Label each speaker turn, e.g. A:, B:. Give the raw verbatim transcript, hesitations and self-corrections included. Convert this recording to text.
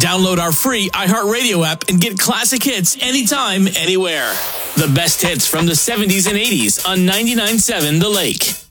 A: Download our free iHeartRadio app and get classic hits anytime, anywhere. The best hits from the seventies and eighties on ninety-nine point seven The Lake.